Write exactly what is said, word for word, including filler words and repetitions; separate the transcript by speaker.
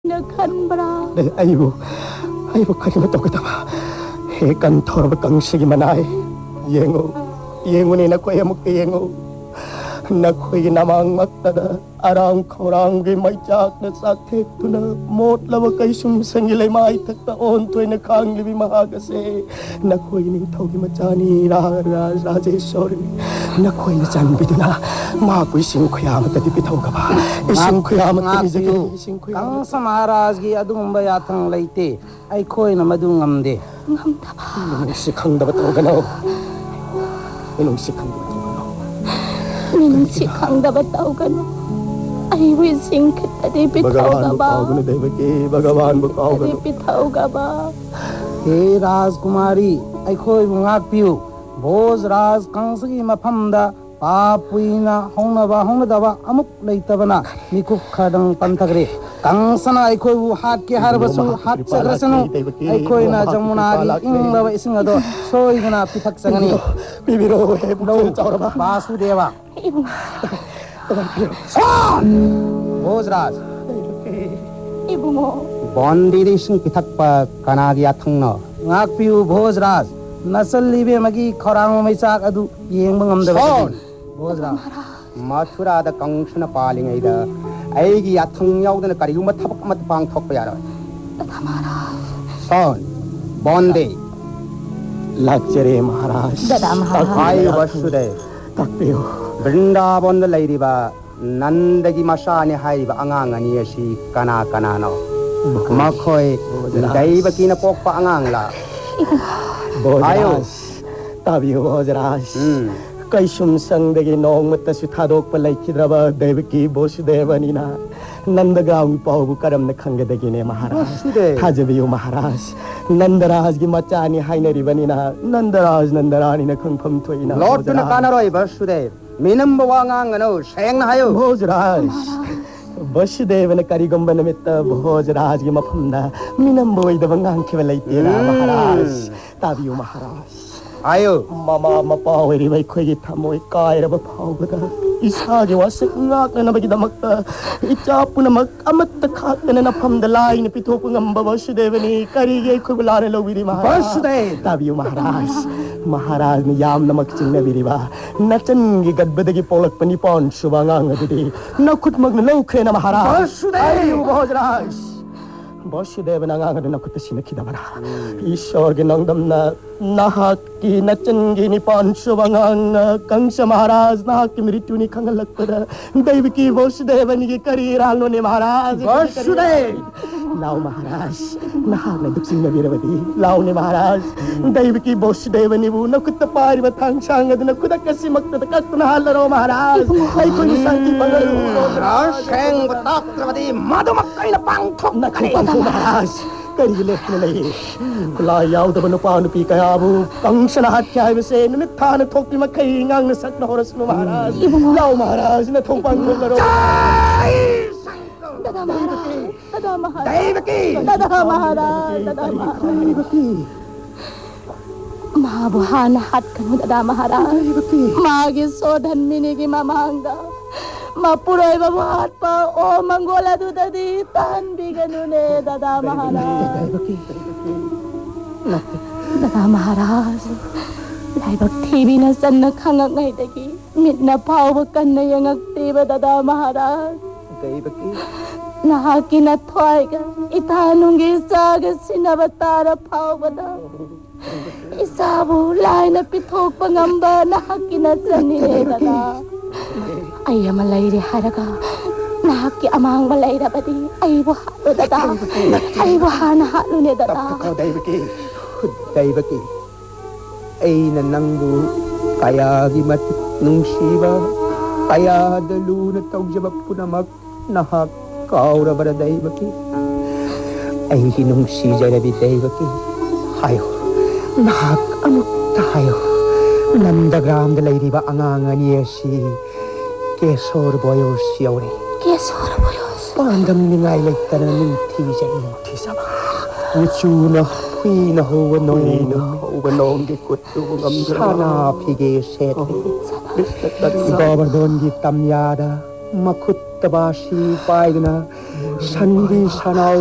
Speaker 1: खनबरा
Speaker 2: 네, 아이고, 아이고, 가리면 똑같아. 해간 더러워 강식이 많아해. 예ngo, 예ngo니 나 거야 먹게 예ngo. Na koy namang magtada arang korang gi may jak na sakit tu na mot lawa kay sumsangilay may taktaon toy na kang libi mahagase na koy ning tawgi machani ra ra rajeswar na koy na jan biduna ma koy sing khayamat ti bitaw ka ba ising khayamat ti jage ising
Speaker 3: kang sa maharaj gi adum ba yathang leite ai koy na madu ngamde
Speaker 1: ngamda ba
Speaker 2: nung sikhang da bataw ganaw nung sikhang
Speaker 1: Minsi kang dapat tahu kan? Ay wising kita di bitaw ka ba?
Speaker 2: Bagawan mo tahu kan?
Speaker 1: Di bitaw ka ba?
Speaker 3: Hey Rajkumari, ay koy mungak piu. Bos Raj kangsagi mapamda papuina hongna ba hongna dawa amuk leita bana mikuk kadang pantagre. Kangsana ay koy hat ke har basu hat sagrasanu ay koy na jamunari ing lawa ising ado soy gana pitak sangani.
Speaker 2: Bibiro he no chaura ba
Speaker 3: Vasudeva.
Speaker 1: Ibu.
Speaker 3: Bos Raj.
Speaker 1: Ibu mo.
Speaker 3: Bondi sing pitak pa kanagi athangna. Ngak piu Bos Raj. Nasal libe magi khorang mai sak adu yeng bangamda ba. Bos Raj. Mathura da kangsana palingai da aigi athang yaudana kariyuma thabak mat pang thok pa yara.
Speaker 1: Maharaj.
Speaker 3: Son. Bondi.
Speaker 2: Lakjare Maharaj.
Speaker 1: Dada Maharaj.
Speaker 3: Ai Vasudev.
Speaker 2: Takpiyo.
Speaker 3: Vrindavan da leiriba nandagi masani haiba angang ani asi kana kana no. Makhoi daiba kina pokpa angang la.
Speaker 2: Bojraj. Tabiyo Bojraj. Kay sumsang dagi nong mata sutadok palay kidraba devaki Vasudevani na nandagaw paubu karam na khanga dagi ne Maharaj. Tajabiyo Maharaj. Nandaraj gi machani hainari bani na Nandaraj Nandarani na khangpham thoi na.
Speaker 3: Lord na kanaroi Vasudev. Minam bawangang ano sayang na hayo.
Speaker 2: Bojraj. Vasudeva na karigamba namitta Bojraj gi maphamna minam boy da bangang khibalai tera Maharaj. Tabiyo Maharaj.
Speaker 3: Ayo.
Speaker 2: Mama mapawari bay koy thamoy kaira ba phawda isage wasak ngak na bagi damakta ichapu na mag amat takhat na na phamda lai na pithopu ngamba Vasudevani karige koy bulare lowiri Maharaj.
Speaker 3: Vasudev.
Speaker 2: Tabiyo Maharaj. Maharaj ni yam na makching na biriba nachan gi gadbadagi polak pani pon subangang adidi na khut mag na lokhe na Maharaj.
Speaker 3: Vasudev.
Speaker 2: Bojraj. Vasudeva na nga na khut sinakida bara ishwar gi nangdam na nahak ki nachan gi ni pon subangang Kangsa Maharaj nahak ki mrityu ni khangalak pada Devaki Vasudevani gi kari ralo ne Maharaj.
Speaker 3: Vasudev.
Speaker 2: Lao Maharaj nahak na duksing na biravadi lao ne Maharaj Devaki Vasudevani bu na khut pari bathang sangad na khud kasi makta tak na halaro Maharaj ay koy santi pangalu
Speaker 3: Raj seng batak travadi madumakai na pang thok
Speaker 2: na khupang Maharaj kari lek na nahi la yaw da banu paanu pi kaya bu kangsana hat kya hai se na thana thok pi makai ngang na sak na horas no Maharaj lao Maharaj na thong pang laro
Speaker 1: Dada Maharaj. Dada Maharaj.
Speaker 3: Devaki.
Speaker 1: Dada Maharaj. Dada Maharaj. Mahabuhan hat kanu Dada Maharaj. Magi sodhan minigi mamanga. Mapuroy babuhat pa o manggola du dadi tan biganu ne Dada Maharaj. Dada Maharaj. Laibak thibi na san na khangak ngai dagi mit na phaw kan na yangak tiba Dada Maharaj.
Speaker 3: Devaki.
Speaker 1: Nahaki na thoiga itanungi saga sinabatara phawbada isabu lai na pithok pangamba nahaki na sanine dada ay amalai re haraga nahaki amang balai rabadi ay bo halo dada ay bo hana halo ne dada
Speaker 3: Devaki. Devaki. Ay na nangbu kaya gimat nungsiba kaya dalu na tagjabap punamak nahak kaura bara Devaki. Ay hinungsi jarabi Devaki. Hayo. Nahak amuk tayo. Nandagram da leiriba angangan yesi. Kesor boyos yawri.
Speaker 1: Kesor boyos.
Speaker 3: Pandam ningay laitana ninti jay.
Speaker 2: tisaba
Speaker 3: Uchuna huina huwa
Speaker 2: Ino
Speaker 3: nong.
Speaker 2: ubanong gi kutu ngamdra
Speaker 3: Sana pige seti. Gobardon di tamyada. Makut tabashi paigna
Speaker 2: 산비 사나이